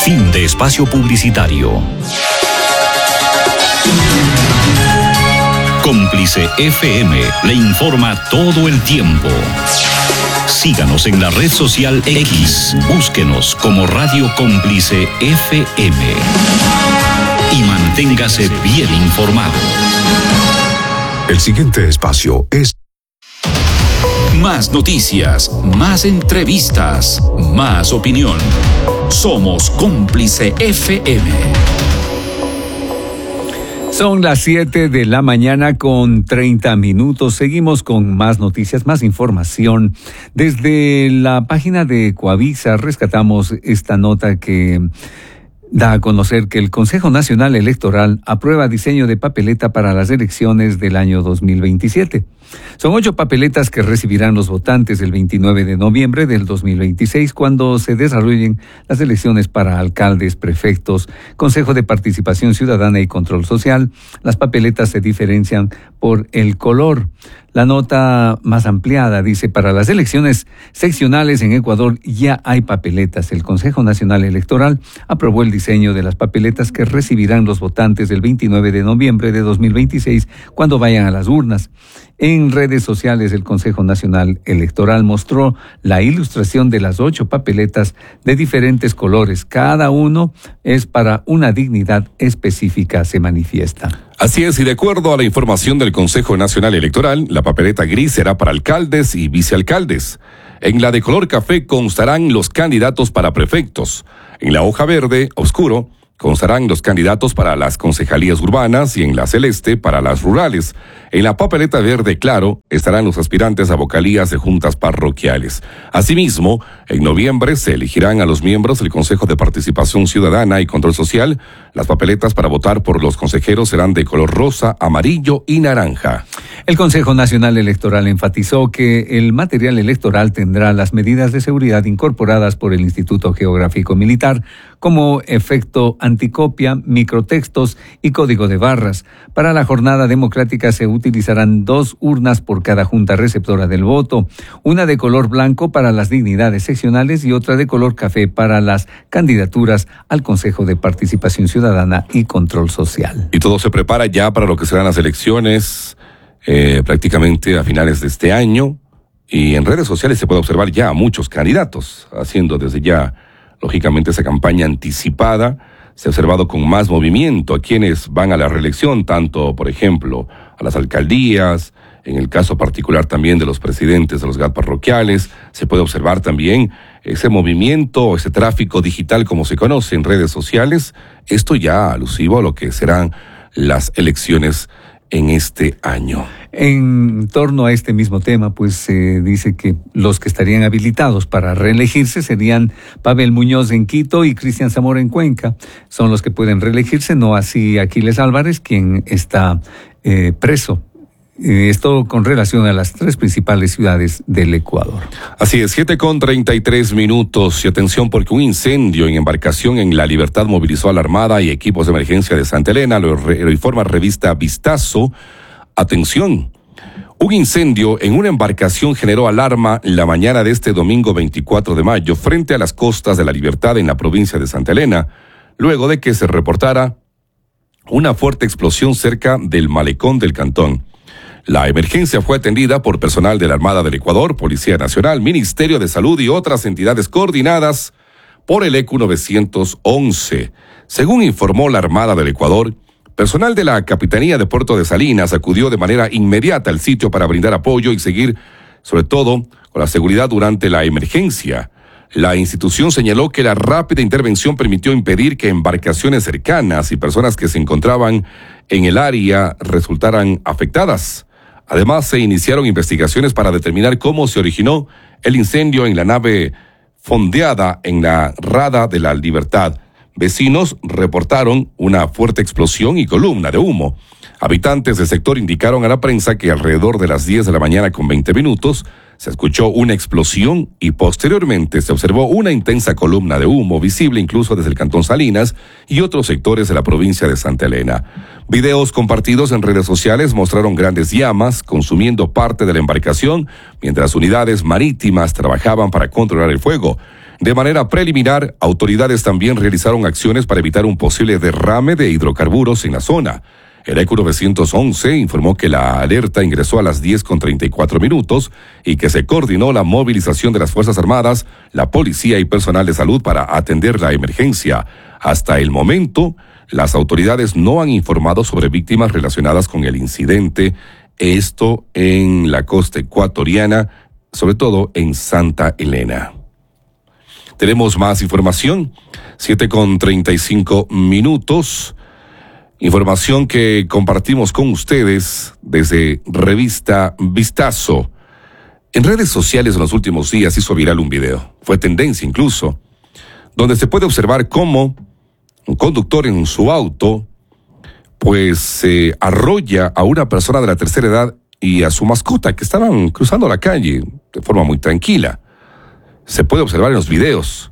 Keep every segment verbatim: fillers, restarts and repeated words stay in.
Fin de espacio publicitario. Cómplice F M le informa todo el tiempo. Síganos en la red social X. Búsquenos como Radio Cómplice F M. Y manténgase bien informado. El siguiente espacio es... Más noticias, más entrevistas, más opinión. Somos Cómplice F M. Son las siete de la mañana con treinta minutos. Seguimos con más noticias, más información. Desde la página de Coavisa rescatamos esta nota que da a conocer que el Consejo Nacional Electoral aprueba diseño de papeleta para las elecciones del año dos mil veintisiete. Son ocho papeletas que recibirán los votantes el veintinueve de noviembre del dos mil veintiséis, cuando se desarrollen las elecciones para alcaldes, prefectos, Consejo de Participación Ciudadana y Control Social. Las papeletas se diferencian por el color. La nota más ampliada dice: para las elecciones seccionales en Ecuador ya hay papeletas. El Consejo Nacional Electoral aprobó el diseño de las papeletas que recibirán los votantes el veintinueve de noviembre de dos mil veintiséis cuando vayan a las urnas. En redes sociales, el Consejo Nacional Electoral mostró la ilustración de las ocho papeletas de diferentes colores. Cada uno es para una dignidad específica, se manifiesta. Así es, y de acuerdo a la información del Consejo Nacional Electoral, la papeleta gris será para alcaldes y vicealcaldes. En la de color café constarán los candidatos para prefectos. En la hoja verde oscuro constarán los candidatos para las concejalías urbanas y en la celeste para las rurales. En la papeleta verde claro estarán los aspirantes a vocalías de juntas parroquiales. Asimismo, en noviembre se elegirán a los miembros del Consejo de Participación Ciudadana y Control Social. Las papeletas para votar por los consejeros serán de color rosa, amarillo y naranja. El Consejo Nacional Electoral enfatizó que el material electoral tendrá las medidas de seguridad incorporadas por el Instituto Geográfico Militar, como efecto anticopia, microtextos y código de barras. Para la jornada democrática se utilizarán dos urnas por cada junta receptora del voto, una de color blanco para las dignidades seccionales y otra de color café para las candidaturas al Consejo de Participación Ciudadana y Control Social. Y todo se prepara ya para lo que serán las elecciones eh, prácticamente a finales de este año, y en redes sociales se puede observar ya a muchos candidatos haciendo desde ya lógicamente esa campaña anticipada. Se ha observado con más movimiento a quienes van a la reelección, tanto, por ejemplo, a las alcaldías, en el caso particular también de los presidentes de los G A T parroquiales. Se puede observar también ese movimiento, ese tráfico digital como se conoce en redes sociales. Esto ya alusivo a lo que serán las elecciones en este año. En torno a este mismo tema, pues se eh, dice que los que estarían habilitados para reelegirse serían Pavel Muñoz en Quito y Cristian Zamora en Cuenca. Son los que pueden reelegirse, no así Aquiles Álvarez, quien está eh, preso. Eh, esto con relación a las tres principales ciudades del Ecuador. Así es, siete con treinta y tres minutos. Y atención, porque un incendio en embarcación en La Libertad movilizó a la Armada y equipos de emergencia de Santa Elena. Lo, re, lo informa revista Vistazo. Atención, un incendio en una embarcación generó alarma la mañana de este domingo veinticuatro de mayo frente a las costas de La Libertad en la provincia de Santa Elena, luego de que se reportara una fuerte explosión cerca del malecón del cantón. La emergencia fue atendida por personal de la Armada del Ecuador, Policía Nacional, Ministerio de Salud y otras entidades coordinadas por el E Q novecientos once. Según informó la Armada del Ecuador, personal de la Capitanía de Puerto de Salinas acudió de manera inmediata al sitio para brindar apoyo y seguir, sobre todo, con la seguridad durante la emergencia. La institución señaló que la rápida intervención permitió impedir que embarcaciones cercanas y personas que se encontraban en el área resultaran afectadas. Además, se iniciaron investigaciones para determinar cómo se originó el incendio en la nave fondeada en la Rada de la Libertad. Vecinos reportaron una fuerte explosión y columna de humo. Habitantes del sector indicaron a la prensa que alrededor de las diez de la mañana con veinte minutos se escuchó una explosión y posteriormente se observó una intensa columna de humo visible incluso desde el cantón Salinas y otros sectores de la provincia de Santa Elena. Videos compartidos en redes sociales mostraron grandes llamas consumiendo parte de la embarcación mientras unidades marítimas trabajaban para controlar el fuego. De manera preliminar, autoridades también realizaron acciones para evitar un posible derrame de hidrocarburos en la zona. El E C U novecientos once informó que la alerta ingresó a las diez con treinta y cuatro minutos y que se coordinó la movilización de las Fuerzas Armadas, la policía y personal de salud para atender la emergencia. Hasta el momento, las autoridades no han informado sobre víctimas relacionadas con el incidente, esto en la costa ecuatoriana, sobre todo en Santa Elena. Tenemos más información, siete con treinta y cinco minutos. Información que compartimos con ustedes desde Revista Vistazo. En redes sociales en los últimos días hizo viral un video, fue tendencia incluso, donde se puede observar cómo un conductor en su auto pues se eh, arrolla a una persona de la tercera edad y a su mascota que estaban cruzando la calle de forma muy tranquila. Se puede observar en los videos.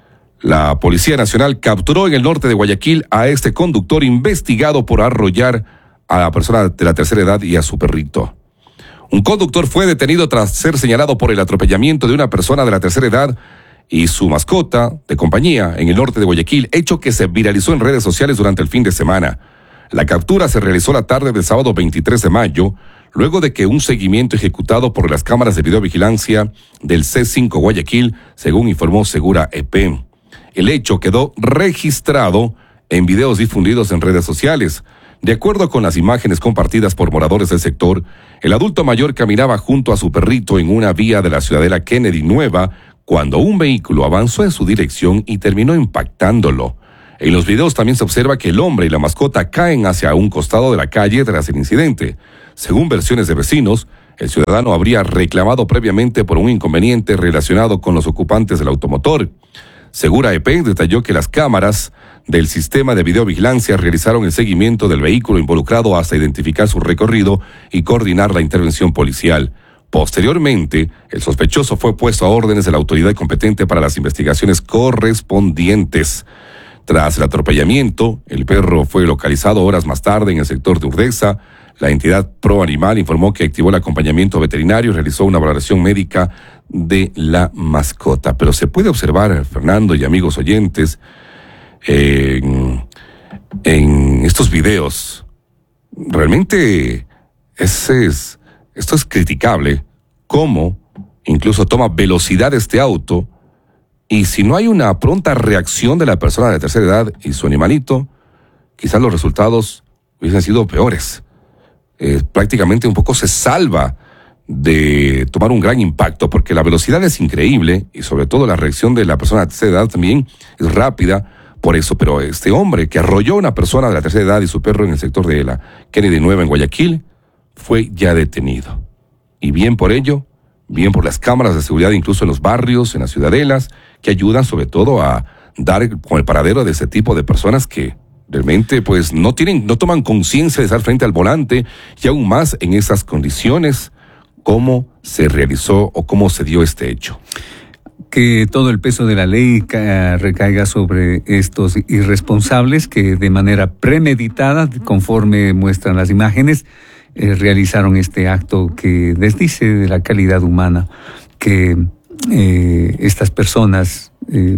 La Policía Nacional capturó en el norte de Guayaquil a este conductor investigado por arrollar a la persona de la tercera edad y a su perrito. Un conductor fue detenido tras ser señalado por el atropellamiento de una persona de la tercera edad y su mascota de compañía en el norte de Guayaquil, hecho que se viralizó en redes sociales durante el fin de semana. La captura se realizó la tarde del sábado veintitrés de mayo, luego de que un seguimiento ejecutado por las cámaras de videovigilancia del C cinco Guayaquil, según informó Segura E P. El hecho quedó registrado en videos difundidos en redes sociales. De acuerdo con las imágenes compartidas por moradores del sector, el adulto mayor caminaba junto a su perrito en una vía de la ciudadela Kennedy Nueva cuando un vehículo avanzó en su dirección y terminó impactándolo. En los videos también se observa que el hombre y la mascota caen hacia un costado de la calle tras el incidente. Según versiones de vecinos, el ciudadano habría reclamado previamente por un inconveniente relacionado con los ocupantes del automotor. Segura E P detalló que las cámaras del sistema de videovigilancia realizaron el seguimiento del vehículo involucrado hasta identificar su recorrido y coordinar la intervención policial. Posteriormente, el sospechoso fue puesto a órdenes de la autoridad competente para las investigaciones correspondientes. Tras el atropellamiento, el perro fue localizado horas más tarde en el sector de Urdesa. La entidad Pro Animal informó que activó el acompañamiento veterinario y realizó una valoración médica de la mascota. Pero se puede observar, Fernando y amigos oyentes, eh, en estos videos, realmente es, es, esto es criticable, cómo incluso toma velocidad este auto, y si no hay una pronta reacción de la persona de tercera edad y su animalito, quizás los resultados hubiesen sido peores. Eh, prácticamente un poco se salva de tomar un gran impacto, porque la velocidad es increíble y sobre todo la reacción de la persona de tercera edad también es rápida. Por eso, pero este hombre que arrolló a una persona de la tercera edad y su perro en el sector de la Kennedy Nueva en Guayaquil fue ya detenido. Y bien por ello, bien por las cámaras de seguridad incluso en los barrios, en las ciudadelas, que ayudan sobre todo a dar con el paradero de ese tipo de personas que realmente pues no tienen, no toman conciencia de estar frente al volante, y aún más en esas condiciones, cómo se realizó o cómo se dio este hecho. Que todo el peso de la ley ca- recaiga sobre estos irresponsables que de manera premeditada, conforme muestran las imágenes, eh, realizaron este acto que desdice de la calidad humana que eh, estas personas eh,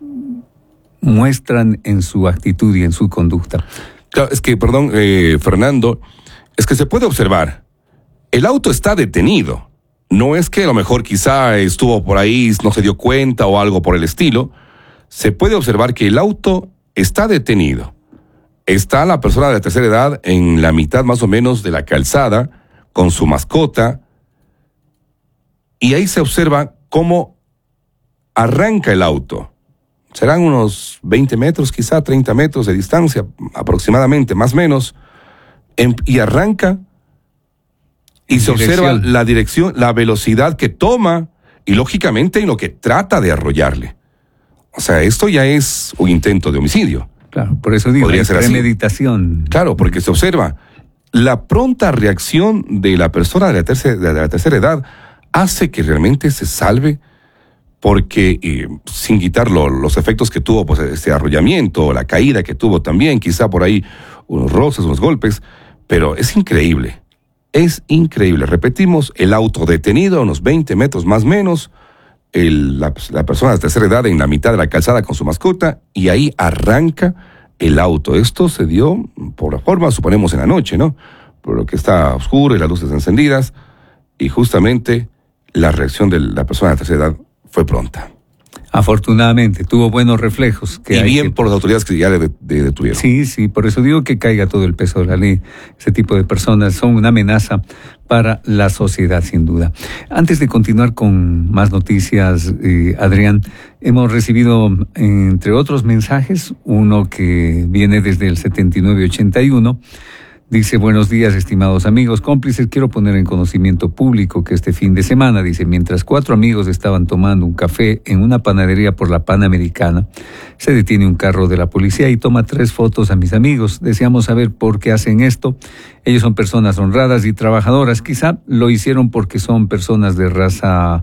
muestran en su actitud y en su conducta. Claro, es que, perdón, eh, Fernando, es que se puede observar, el auto está detenido. No es que a lo mejor quizá estuvo por ahí, no se dio cuenta o algo por el estilo. Se puede observar que el auto está detenido. Está la persona de la tercera edad en la mitad más o menos de la calzada con su mascota. Y ahí se observa cómo arranca el auto. Serán unos veinte metros, quizá treinta metros de distancia, aproximadamente, más o menos. Y arranca. Y se Dirección. observa la dirección, la velocidad que toma y lógicamente en lo que trata de arrollarle. O sea, esto ya es un intento de homicidio. Claro, por eso digo, Podría hay ser así. premeditación. Claro, porque se observa la pronta reacción de la persona de la tercera, de la tercera edad hace que realmente se salve, porque eh, sin quitar lo, los efectos que tuvo pues este arrollamiento, la caída que tuvo también, quizá por ahí unos roces, unos golpes, pero es increíble. Es increíble. Repetimos, el auto detenido a unos veinte metros más o menos, el, la, la persona de tercera edad en la mitad de la calzada con su mascota y ahí arranca el auto. Esto se dio por la forma, suponemos, en la noche, ¿no? Por lo que está oscuro y las luces encendidas, y justamente la reacción de la persona de tercera edad fue pronta. Afortunadamente, tuvo buenos reflejos. Que y bien que... por las autoridades que ya le de, de detuvieron. Sí, sí, por eso digo que caiga todo el peso de la ley. Ese tipo de personas son una amenaza para la sociedad, sin duda. Antes de continuar con más noticias, eh, Adrián, hemos recibido, entre otros mensajes, uno que viene desde el setenta y nueve ochenta y uno. Dice, buenos días, estimados amigos cómplices, quiero poner en conocimiento público que este fin de semana, dice, mientras cuatro amigos estaban tomando un café en una panadería por la Panamericana, se detiene un carro de la policía y toma tres fotos a mis amigos. Deseamos saber por qué hacen esto. Ellos son personas honradas y trabajadoras. Quizá lo hicieron porque son personas de raza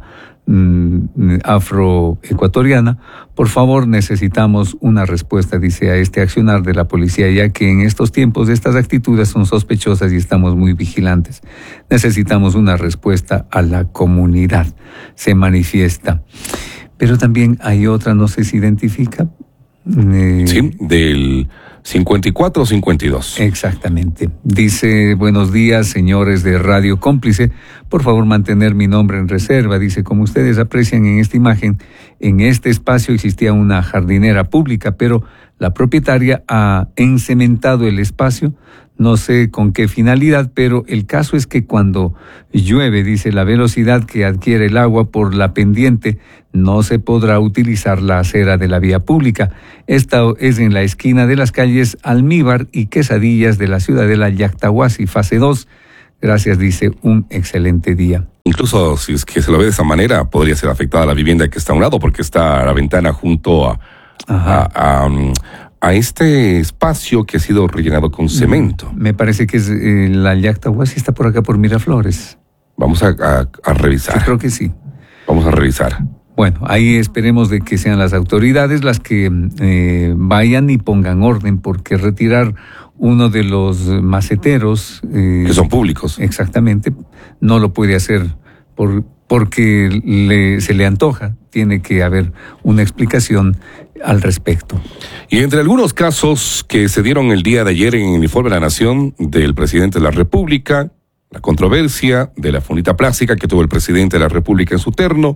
afroecuatoriana. Por favor, necesitamos una respuesta, dice, a este accionar de la policía, ya que en estos tiempos estas actitudes son sospechosas y estamos muy vigilantes. Necesitamos una respuesta a la comunidad. Se manifiesta. Pero también hay otra, no sé si identifica. Eh, sí, del cincuenta y cuatro cincuenta y dos. Exactamente. Dice, buenos días, señores de Radio Cómplice. Por favor, mantener mi nombre en reserva. Dice, como ustedes aprecian en esta imagen, en este espacio existía una jardinera pública, pero la propietaria ha encementado el espacio. No sé con qué finalidad, pero el caso es que cuando llueve, dice, la velocidad que adquiere el agua por la pendiente, no se podrá utilizar la acera de la vía pública. Esta es en la esquina de las calles Almíbar y Quesadillas de la ciudadela Yactahuasi, fase dos. Gracias, dice, un excelente día. Incluso si es que se lo ve de esa manera, podría ser afectada la vivienda que está a un lado, porque está la ventana junto a... a, a a este espacio que ha sido rellenado con cemento. Me parece que es eh, la Yactahuasi está por acá por Miraflores. Vamos a, a, a revisar. Yo creo que sí. Vamos a revisar. Bueno, ahí esperemos de que sean las autoridades las que eh, vayan y pongan orden, porque retirar uno de los maceteros... Eh, que son públicos. Exactamente, no lo puede hacer por... porque le, se le antoja. Tiene que haber una explicación al respecto. Y entre algunos casos que se dieron el día de ayer en el informe de la Nación del presidente de la República, la controversia de la fundita plástica que tuvo el presidente de la República en su terno,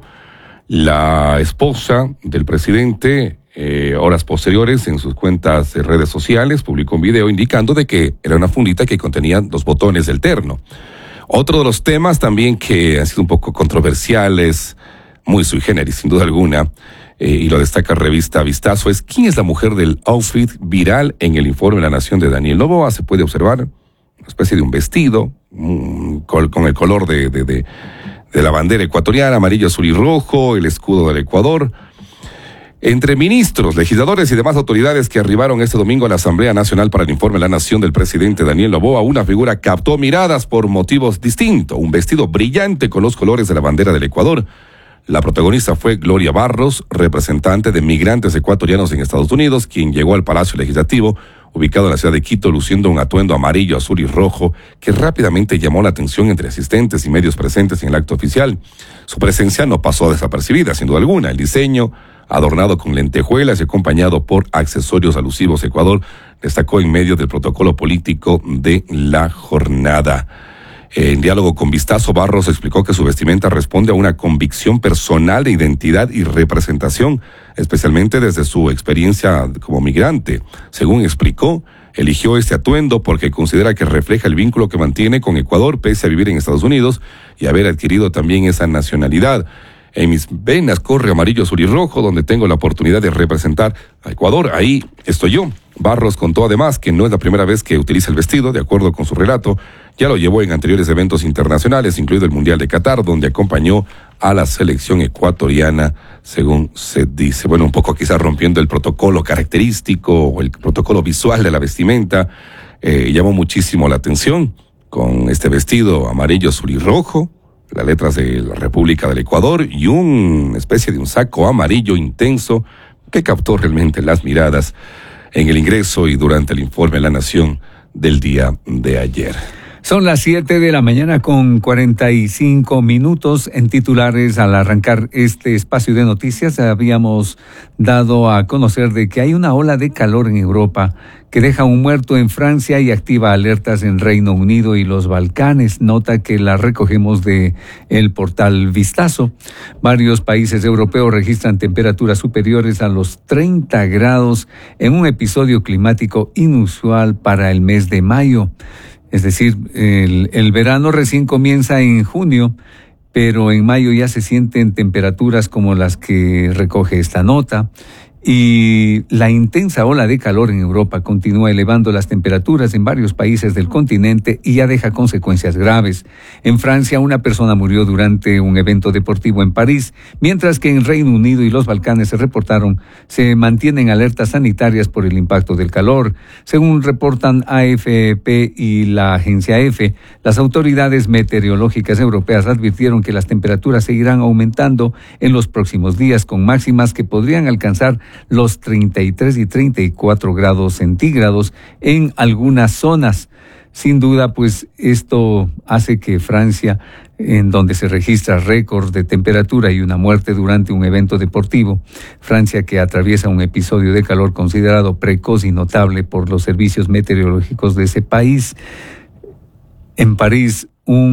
la esposa del presidente, eh, horas posteriores en sus cuentas de redes sociales, publicó un video indicando de que era una fundita que contenía los botones del terno. Otro de los temas también que han sido un poco controversiales, muy sui generis, sin duda alguna, eh, y lo destaca revista Vistazo, es quién es la mujer del outfit viral en el informe de la Nación de Daniel Noboa. Se puede observar una especie de un vestido um, con, con el color de, de, de, de la bandera ecuatoriana, amarillo, azul y rojo, el escudo del Ecuador. Entre ministros, legisladores y demás autoridades que arribaron este domingo a la Asamblea Nacional para el informe de la Nación del presidente Daniel Noboa, una figura captó miradas por motivos distintos, un vestido brillante con los colores de la bandera del Ecuador. La protagonista fue Gloria Barros, representante de migrantes ecuatorianos en Estados Unidos, quien llegó al Palacio Legislativo, ubicado en la ciudad de Quito, luciendo un atuendo amarillo, azul y rojo, que rápidamente llamó la atención entre asistentes y medios presentes en el acto oficial. Su presencia no pasó desapercibida, sin duda alguna. El diseño, adornado con lentejuelas y acompañado por accesorios alusivos a Ecuador, destacó en medio del protocolo político de la jornada. En diálogo con Vistazo, Barros explicó que su vestimenta responde a una convicción personal de identidad y representación, especialmente desde su experiencia como migrante. Según explicó, eligió este atuendo porque considera que refleja el vínculo que mantiene con Ecuador pese a vivir en Estados Unidos y haber adquirido también esa nacionalidad. En mis venas corre amarillo, azul y rojo, donde tengo la oportunidad de representar a Ecuador. Ahí estoy yo. Barros contó además que no es la primera vez que utiliza el vestido, de acuerdo con su relato. Ya lo llevó en anteriores eventos internacionales, incluido el Mundial de Qatar, donde acompañó a la selección ecuatoriana, según se dice. Bueno, un poco quizás rompiendo el protocolo característico o el protocolo visual de la vestimenta. Eh, llamó muchísimo la atención con este vestido amarillo, azul y rojo, las letras de la República del Ecuador y una especie de un saco amarillo intenso que captó realmente las miradas en el ingreso y durante el informe de la Nación del día de ayer. Son las siete de la mañana con cuarenta y cinco minutos. En titulares, al arrancar este espacio de noticias, habíamos dado a conocer de que hay una ola de calor en Europa que deja un muerto en Francia y activa alertas en Reino Unido y los Balcanes. Nota que la recogemos de el portal Vistazo. Varios países europeos registran temperaturas superiores a los treinta grados en un episodio climático inusual para el mes de mayo. Es decir, el, el verano recién comienza en junio, pero en mayo ya se sienten temperaturas como las que recoge esta nota. Y la intensa ola de calor en Europa continúa elevando las temperaturas en varios países del continente y ya deja consecuencias graves. En Francia, una persona murió durante un evento deportivo en París, mientras que en Reino Unido y los Balcanes se reportaron, se mantienen alertas sanitarias por el impacto del calor. Según reportan A F P y la agencia EFE, las autoridades meteorológicas europeas advirtieron que las temperaturas seguirán aumentando en los próximos días, con máximas que podrían alcanzar los treinta y tres y treinta y cuatro grados centígrados en algunas zonas. Sin duda, pues esto hace que Francia, en donde se registra récord de temperatura y una muerte durante un evento deportivo, Francia que atraviesa un episodio de calor considerado precoz y notable por los servicios meteorológicos de ese país. En París,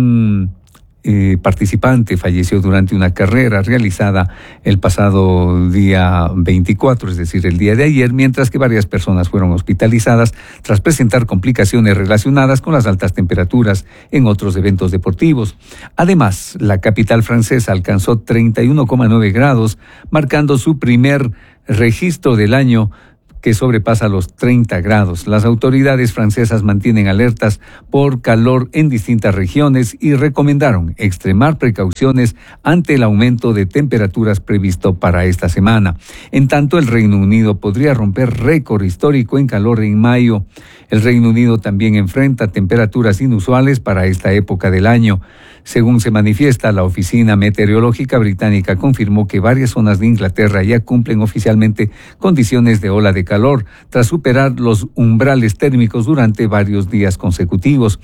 un Eh, participante falleció durante una carrera realizada el pasado día veinticuatro, es decir, el día de ayer, mientras que varias personas fueron hospitalizadas tras presentar complicaciones relacionadas con las altas temperaturas en otros eventos deportivos. Además, la capital francesa alcanzó treinta y uno coma nueve grados, marcando su primer registro del año que sobrepasa los treinta grados. Las autoridades francesas mantienen alertas por calor en distintas regiones y recomendaron extremar precauciones ante el aumento de temperaturas previsto para esta semana. En tanto, el Reino Unido podría romper récord histórico en calor en mayo. El Reino Unido también enfrenta temperaturas inusuales para esta época del año. Según se manifiesta, la Oficina Meteorológica Británica confirmó que varias zonas de Inglaterra ya cumplen oficialmente condiciones de ola de calor, tras superar los umbrales térmicos durante varios días consecutivos.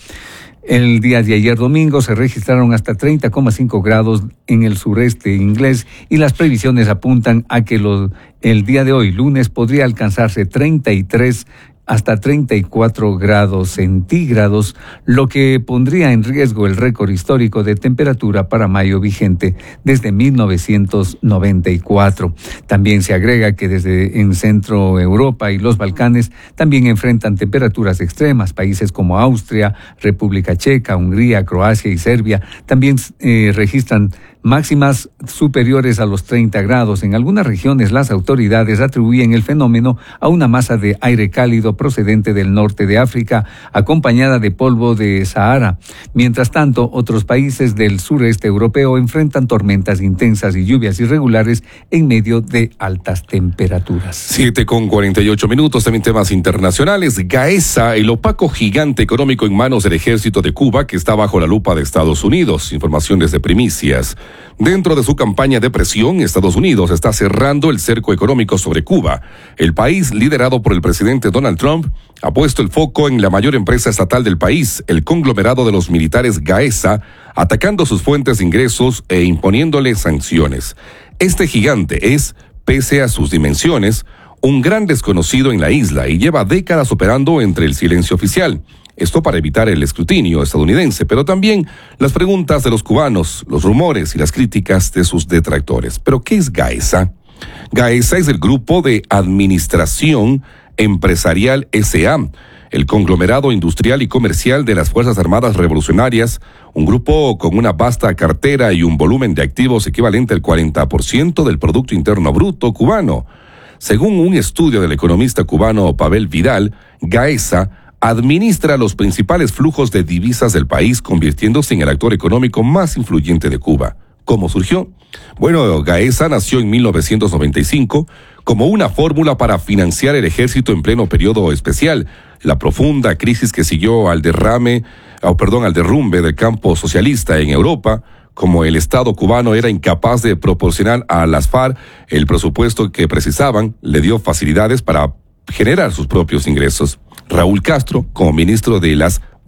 El día de ayer domingo se registraron hasta treinta coma cinco grados en el sureste inglés y las previsiones apuntan a que los, el día de hoy, lunes, podría alcanzarse treinta y tres hasta treinta y cuatro grados centígrados, lo que pondría en riesgo el récord histórico de temperatura para mayo vigente desde mil novecientos noventa y cuatro. También se agrega que desde en Centro Europa y los Balcanes también enfrentan temperaturas extremas. Países como Austria, República Checa, Hungría, Croacia y Serbia también eh, registran máximas superiores a los treinta grados. En algunas regiones las autoridades atribuyen el fenómeno a una masa de aire cálido procedente del norte de África, acompañada de polvo de Sahara. Mientras tanto, otros países del sureste europeo enfrentan tormentas intensas y lluvias irregulares en medio de altas temperaturas. Siete con cuarenta y ocho minutos, también temas internacionales. Gaesa, el opaco gigante económico en manos del ejército de Cuba, que está bajo la lupa de Estados Unidos. Información desde Primicias. Dentro de su campaña de presión, Estados Unidos está cerrando el cerco económico sobre Cuba. El país, liderado por el presidente Donald Trump, ha puesto el foco en la mayor empresa estatal del país, el conglomerado de los militares Gaesa, atacando sus fuentes de ingresos e imponiéndole sanciones. Este gigante es, pese a sus dimensiones, un gran desconocido en la isla y lleva décadas operando entre el silencio oficial. Esto para evitar el escrutinio estadounidense, pero también las preguntas de los cubanos, los rumores y las críticas de sus detractores. ¿Pero qué es Gaesa? Gaesa es el Grupo de Administración Empresarial S A, el conglomerado industrial y comercial de las Fuerzas Armadas Revolucionarias, un grupo con una vasta cartera y un volumen de activos equivalente al cuarenta por ciento del Producto Interno Bruto cubano. Según un estudio del economista cubano Pavel Vidal, Gaesa administra los principales flujos de divisas del país, convirtiéndose en el actor económico más influyente de Cuba. ¿Cómo surgió? Bueno, Gaesa nació en mil novecientos noventa y cinco como una fórmula para financiar el ejército en pleno periodo especial, la profunda crisis que siguió al derrame, oh, perdón, al derrumbe del campo socialista en Europa. Como el Estado cubano era incapaz de proporcionar a las FARC el presupuesto que precisaban, le dio facilidades para generar sus propios ingresos. Raúl Castro, como ministro de las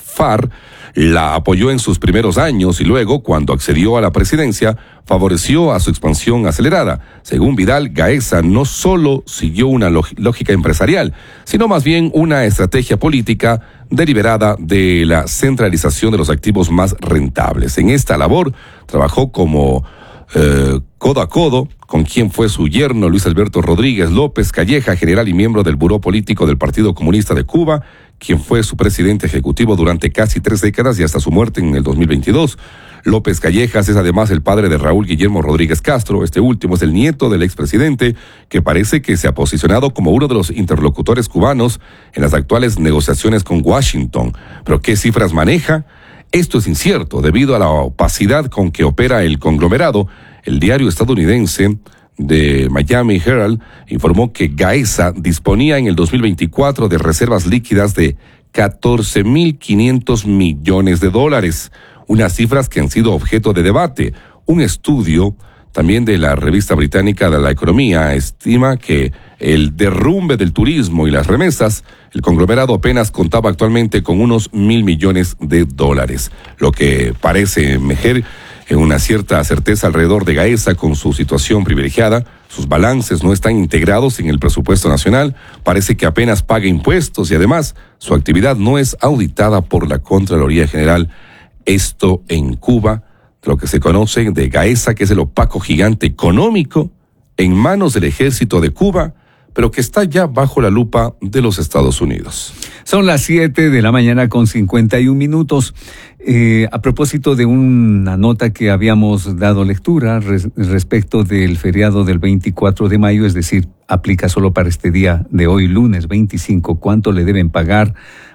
F A R la apoyó en sus primeros años y luego, cuando accedió a la presidencia, favoreció a su expansión acelerada. Según Vidal, Gaesa no solo siguió una lógica empresarial, sino más bien una estrategia política deliberada de la centralización de los activos más rentables. En esta labor trabajó como eh, codo a codo con quien fue su yerno Luis Alberto Rodríguez López Calleja, general y miembro del Buró Político del Partido Comunista de Cuba, quien fue su presidente ejecutivo durante casi tres décadas y hasta su muerte en el dos mil veintidós. López Callejas es además el padre de Raúl Guillermo Rodríguez Castro. Este último es el nieto del expresidente, que parece que se ha posicionado como uno de los interlocutores cubanos en las actuales negociaciones con Washington. ¿Pero qué cifras maneja? Esto es incierto debido a la opacidad con que opera el conglomerado. El diario estadounidense de Miami Herald informó que Gaesa disponía en el dos mil veinticuatro de reservas líquidas de catorce mil quinientos millones de dólares, unas cifras que han sido objeto de debate. Un estudio también de la revista británica de la economía estima que el derrumbe del turismo y las remesas, el conglomerado apenas contaba actualmente con unos mil millones de dólares, lo que parece emerger en una cierta certeza alrededor de Gaesa con su situación privilegiada. Sus balances no están integrados en el presupuesto nacional, parece que apenas paga impuestos y además su actividad no es auditada por la Contraloría General. Esto en Cuba, lo que se conoce de Gaesa, que es el opaco gigante económico en manos del ejército de Cuba, pero que está ya bajo la lupa de los Estados Unidos. Son las siete de la mañana con cincuenta y un minutos. Eh, a propósito de una nota que habíamos dado lectura res, respecto del feriado del veinticuatro de mayo, es decir, aplica solo para este día de hoy, lunes veinticinco, cuánto le deben pagar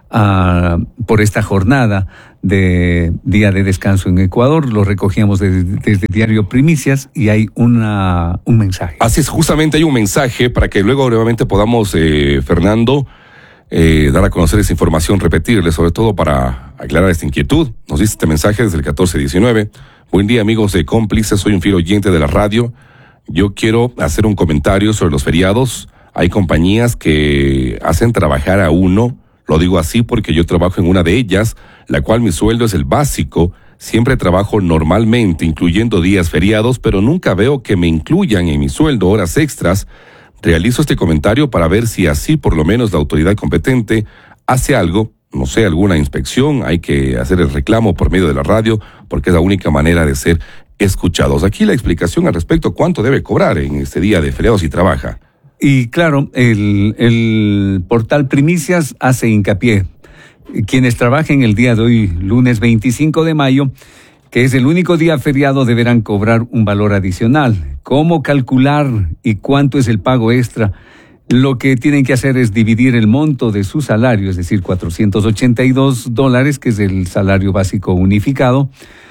a, por esta jornada de día de descanso en Ecuador. Lo recogíamos de, desde Diario Primicias y hay una un mensaje. Así es, justamente hay un mensaje para que luego nuevamente podamos, eh, Fernando, eh, dar a conocer esa información, repetirle, sobre todo para aclarar esta inquietud. Nos dice este mensaje desde el catorce diecinueve. Buen día, amigos de Cómplices, soy un fiel oyente de la radio. Yo quiero hacer un comentario sobre los feriados. Hay compañías que hacen trabajar a uno. Lo digo así porque yo trabajo en una de ellas, la cual mi sueldo es el básico. Siempre trabajo normalmente, incluyendo días feriados, pero nunca veo que me incluyan en mi sueldo horas extras. Realizo este comentario para ver si así por lo menos la autoridad competente hace algo, no sé, alguna inspección. Hay que hacer el reclamo por medio de la radio, porque es la única manera de ser escuchados. Aquí la explicación al respecto, cuánto debe cobrar en este día de feriados si trabaja. Y claro, el, el portal Primicias hace hincapié. Quienes trabajen el día de hoy, lunes veinticinco de mayo, que es el único día feriado, deberán cobrar un valor adicional. ¿Cómo calcular y cuánto es el pago extra? Lo que tienen que hacer es dividir el monto de su salario, es decir, cuatrocientos ochenta y dos dólares, que es el salario básico unificado,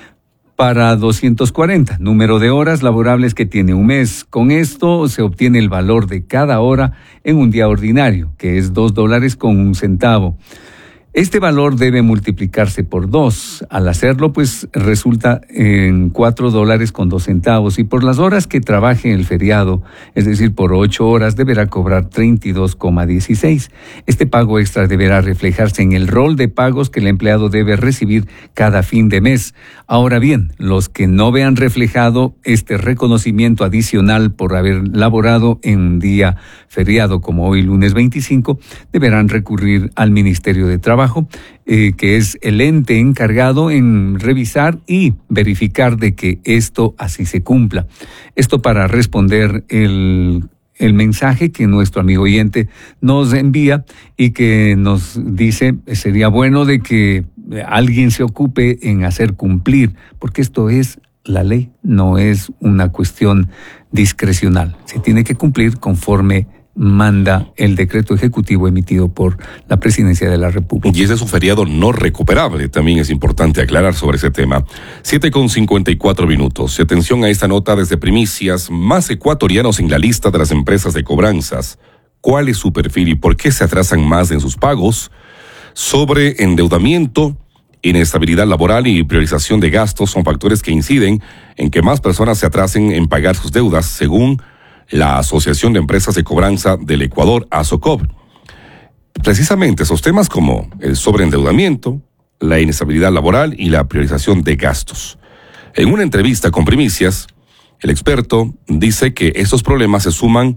para doscientos cuarenta, número de horas laborables que tiene un mes. Con esto se obtiene el valor de cada hora en un día ordinario, que es dos dólares con un centavo. Este valor debe multiplicarse por dos. Al hacerlo, pues resulta en cuatro dólares con dos centavos. Y por las horas que trabaje en el feriado, es decir, por ocho horas, deberá cobrar treinta y dos coma dieciséis. Este pago extra deberá reflejarse en el rol de pagos que el empleado debe recibir cada fin de mes. Ahora bien, los que no vean reflejado este reconocimiento adicional por haber laborado en un día feriado como hoy, lunes veinticinco, deberán recurrir al Ministerio de Trabajo, eh, que es el ente encargado en revisar y verificar de que esto así se cumpla. Esto para responder el, el mensaje que nuestro amigo oyente nos envía y que nos dice, sería bueno de que alguien se ocupe en hacer cumplir, porque esto es la ley, no es una cuestión discrecional. Se tiene que cumplir conforme manda el decreto ejecutivo emitido por la Presidencia de la República. Y ese es un feriado no recuperable, también es importante aclarar sobre ese tema. siete con cincuenta y cuatro minutos. Y atención a esta nota desde Primicias. Más ecuatorianos en la lista de las empresas de cobranzas. ¿Cuál es su perfil y por qué se atrasan más en sus pagos? Sobre endeudamiento, inestabilidad laboral y priorización de gastos son factores que inciden en que más personas se atrasen en pagar sus deudas, según la Asociación de Empresas de Cobranza del Ecuador, ASOCOB. Precisamente esos temas como el sobreendeudamiento, la inestabilidad laboral y la priorización de gastos. En una entrevista con Primicias, el experto dice que estos problemas se suman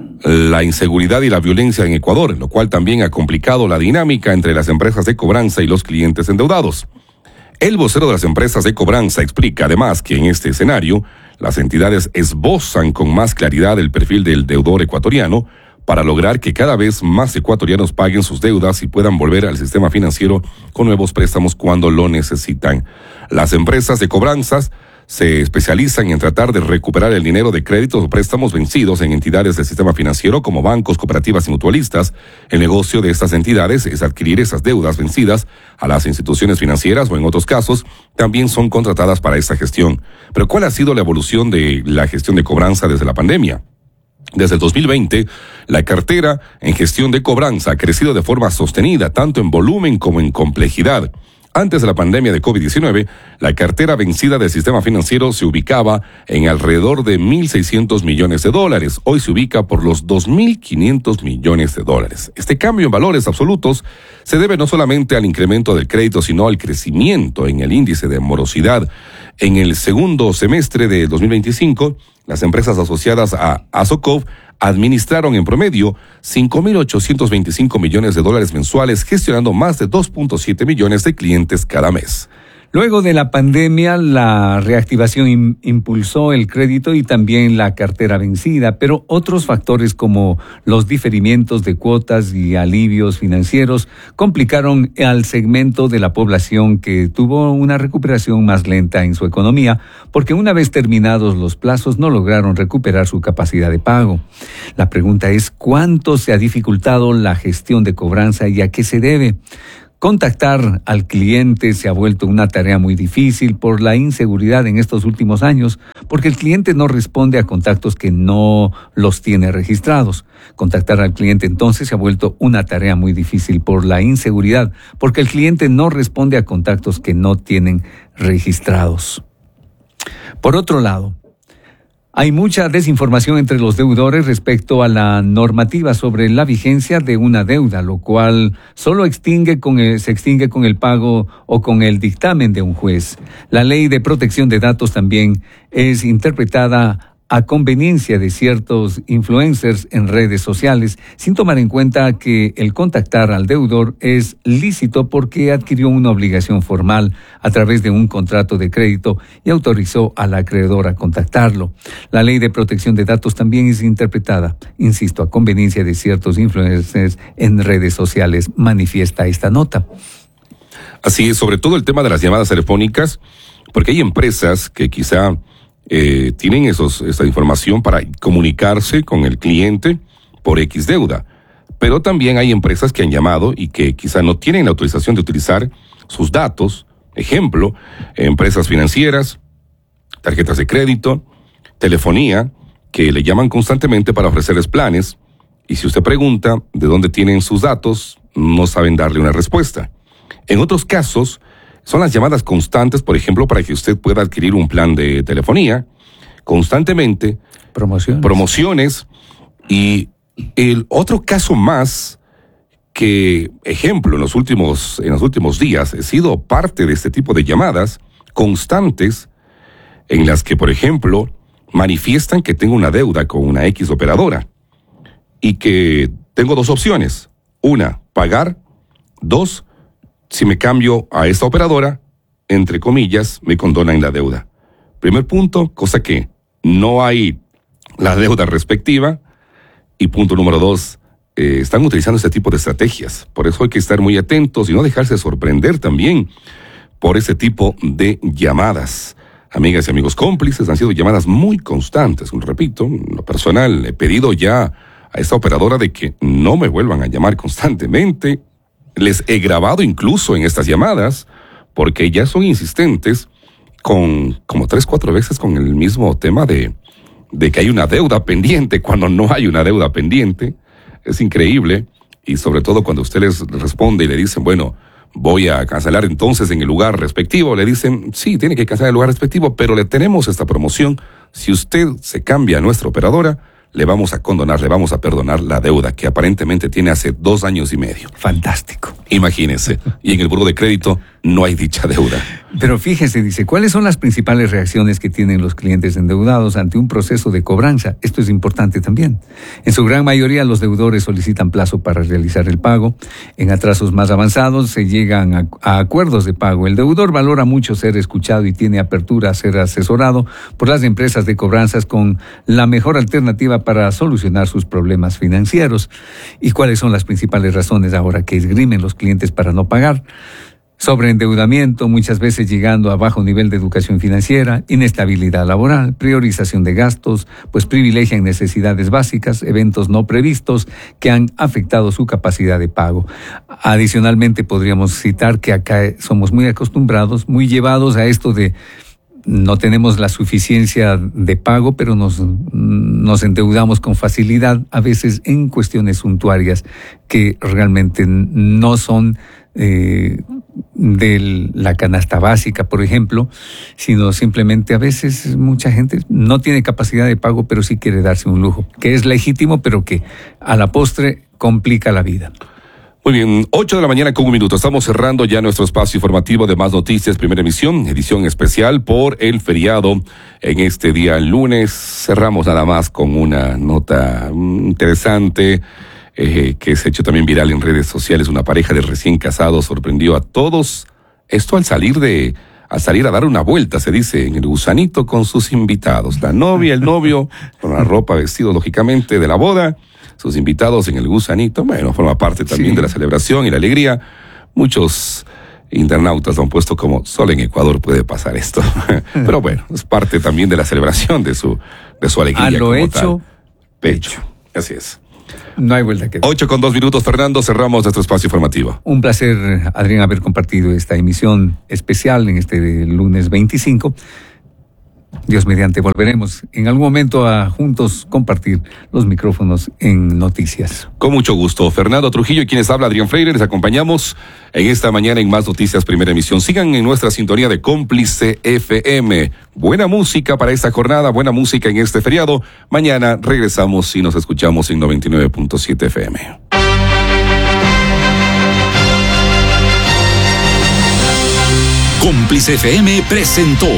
la inseguridad y la violencia en Ecuador, lo cual también ha complicado la dinámica entre las empresas de cobranza y los clientes endeudados. El vocero de las empresas de cobranza explica además que en este escenario, las entidades esbozan con más claridad el perfil del deudor ecuatoriano para lograr que cada vez más ecuatorianos paguen sus deudas y puedan volver al sistema financiero con nuevos préstamos cuando lo necesitan. Las empresas de cobranzas se especializan en tratar de recuperar el dinero de créditos o préstamos vencidos en entidades del sistema financiero como bancos, cooperativas y mutualistas. El negocio de estas entidades es adquirir esas deudas vencidas a las instituciones financieras o en otros casos también son contratadas para esta gestión. Pero ¿cuál ha sido la evolución de la gestión de cobranza desde la pandemia? Desde el dos mil veinte, la cartera en gestión de cobranza ha crecido de forma sostenida, tanto en volumen como en complejidad. Antes de la pandemia de COVID diecinueve, la cartera vencida del sistema financiero se ubicaba en alrededor de mil seiscientos millones de dólares. Hoy se ubica por los dos mil quinientos millones de dólares. Este cambio en valores absolutos se debe no solamente al incremento del crédito, sino al crecimiento en el índice de morosidad. En el segundo semestre de dos mil veinticinco, las empresas asociadas a Asocov administraron en promedio cinco mil ochocientos veinticinco millones de dólares mensuales, gestionando más de dos punto siete millones de clientes cada mes. Luego de la pandemia, la reactivación im- impulsó el crédito y también la cartera vencida, pero otros factores como los diferimientos de cuotas y alivios financieros complicaron al segmento de la población que tuvo una recuperación más lenta en su economía, porque una vez terminados los plazos no lograron recuperar su capacidad de pago. La pregunta es, ¿cuánto se ha dificultado la gestión de cobranza y a qué se debe? Contactar al cliente se ha vuelto una tarea muy difícil por la inseguridad en estos últimos años, porque el cliente no responde a contactos que no los tiene registrados. Contactar al cliente entonces se ha vuelto una tarea muy difícil por la inseguridad, porque el cliente no responde a contactos que no tienen registrados. Por otro lado, hay mucha desinformación entre los deudores respecto a la normativa sobre la vigencia de una deuda, lo cual solo extingue con el, se extingue con el pago o con el dictamen de un juez. La ley de protección de datos también es interpretada a conveniencia de ciertos influencers en redes sociales, sin tomar en cuenta que el contactar al deudor es lícito porque adquirió una obligación formal a través de un contrato de crédito y autorizó al acreedor a contactarlo. La ley de protección de datos también es interpretada, insisto, a conveniencia de ciertos influencers en redes sociales, manifiesta esta nota. Así es, sobre todo el tema de las llamadas telefónicas, porque hay empresas que quizá Eh, tienen esos, esta información para comunicarse con el cliente por X deuda. Pero también hay empresas que han llamado y que quizá no tienen la autorización de utilizar sus datos. Ejemplo, empresas financieras, tarjetas de crédito, telefonía, que le llaman constantemente para ofrecerles planes. Y si usted pregunta de dónde tienen sus datos, no saben darle una respuesta. En otros casos, son las llamadas constantes, por ejemplo, para que usted pueda adquirir un plan de telefonía constantemente. Promociones. Promociones. Y el otro caso más que, ejemplo, en los últimos, en los últimos días he sido parte de este tipo de llamadas constantes en las que, por ejemplo, manifiestan que tengo una deuda con una X operadora y que tengo dos opciones. Una, pagar. Dos, si me cambio a esta operadora, entre comillas, me condonan la deuda. Primer punto, cosa que no hay la deuda respectiva. Y punto número dos, eh, están utilizando este tipo de estrategias. Por eso hay que estar muy atentos y no dejarse sorprender también por ese tipo de llamadas. Amigas y amigos cómplices, han sido llamadas muy constantes. Repito, en lo personal, he pedido ya a esta operadora de que no me vuelvan a llamar constantemente. Les he grabado incluso en estas llamadas, porque ya son insistentes con como tres, cuatro veces con el mismo tema de, de que hay una deuda pendiente cuando no hay una deuda pendiente. Es increíble, y sobre todo cuando usted les responde y le dicen, bueno, voy a cancelar entonces en el lugar respectivo, le dicen, sí, tiene que cancelar el lugar respectivo, pero le tenemos esta promoción. Si usted se cambia a nuestra operadora, le vamos a condonar, le vamos a perdonar la deuda que aparentemente tiene hace dos años y medio. Fantástico. Imagínense. Y en el buró de crédito no hay dicha deuda. Pero fíjese, dice, ¿cuáles son las principales reacciones que tienen los clientes endeudados ante un proceso de cobranza? Esto es importante también. En su gran mayoría, los deudores solicitan plazo para realizar el pago. En atrasos más avanzados se llegan a, a acuerdos de pago. El deudor valora mucho ser escuchado y tiene apertura a ser asesorado por las empresas de cobranzas con la mejor alternativa para solucionar sus problemas financieros. ¿Y cuáles son las principales razones ahora que esgrimen los clientes para no pagar? Sobreendeudamiento, muchas veces llegando a bajo nivel de educación financiera, inestabilidad laboral, priorización de gastos, pues privilegian necesidades básicas, eventos no previstos que han afectado su capacidad de pago. Adicionalmente, podríamos citar que acá somos muy acostumbrados, muy llevados a esto de no tenemos la suficiencia de pago, pero nos, nos endeudamos con facilidad, a veces en cuestiones suntuarias que realmente no son eh, de la canasta básica, por ejemplo, sino simplemente a veces mucha gente no tiene capacidad de pago, pero sí quiere darse un lujo, que es legítimo, pero que a la postre complica la vida. Muy bien, ocho de la mañana con un minuto. Estamos cerrando ya nuestro espacio informativo de Más Noticias, primera emisión, edición especial por el feriado en este día lunes. Cerramos nada más con una nota interesante eh, que se ha hecho también viral en redes sociales. Una pareja de recién casados sorprendió a todos. Esto al salir de, al salir a dar una vuelta, se dice, en el gusanito con sus invitados. La novia, el novio, con la ropa, vestidos lógicamente de la boda. Sus invitados en el gusanito, bueno, forma parte también sí. de la celebración y la alegría. Muchos internautas lo han puesto como, solo en Ecuador puede pasar esto. Pero bueno, es parte también de la celebración de su, de su alegría. A lo como hecho, tal. Pecho. Así es. No hay vuelta que dar. Ocho con dos minutos, Fernando, cerramos nuestro espacio informativo. Un placer, Adrián, haber compartido esta emisión especial en este lunes veinticinco. Dios mediante, volveremos en algún momento a juntos compartir los micrófonos en noticias. Con mucho gusto. Fernando Trujillo y quienes habla Adrián Freire, les acompañamos en esta mañana en Más Noticias, primera emisión. Sigan en nuestra sintonía de Cómplice F M. Buena música para esta jornada, buena música en este feriado. Mañana regresamos y nos escuchamos en noventa y nueve punto siete F M. Cómplice F M presentó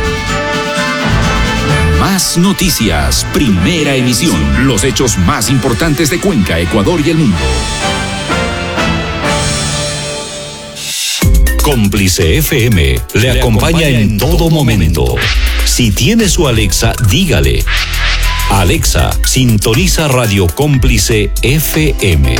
Más Noticias, primera emisión. Los hechos más importantes de Cuenca, Ecuador y el mundo. Cómplice F M le acompaña en todo momento. Si tiene su Alexa, dígale: Alexa, sintoniza Radio Cómplice F M.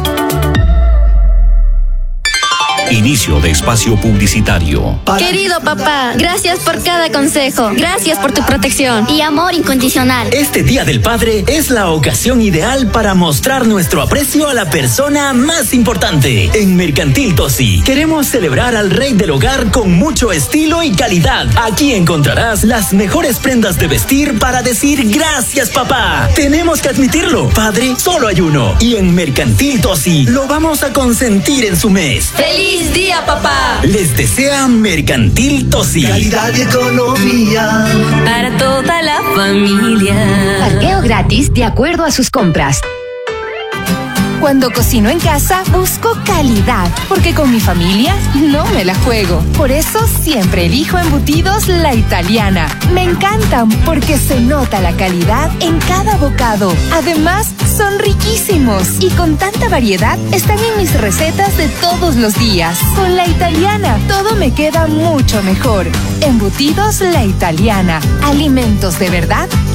Inicio de espacio publicitario. Querido papá, gracias por cada consejo. Gracias por tu protección y amor incondicional. Este Día del Padre es la ocasión ideal para mostrar nuestro aprecio a la persona más importante. En Mercantil Tosi queremos celebrar al rey del hogar con mucho estilo y calidad. Aquí encontrarás las mejores prendas de vestir para decir gracias, papá. Tenemos que admitirlo, padre solo hay uno. Y en Mercantil Tosi lo vamos a consentir en su mes. ¡Feliz día, papá! Les desea Mercantil Tosi. Calidad y economía para toda la familia. Parqueo gratis de acuerdo a sus compras. Cuando cocino en casa, busco calidad, porque con mi familia no me la juego. Por eso siempre elijo embutidos La Italiana. Me encantan porque se nota la calidad en cada bocado. Además, son riquísimos y con tanta variedad están en mis recetas de todos los días. Con La Italiana, todo me queda mucho mejor. Embutidos La Italiana. Alimentos de verdad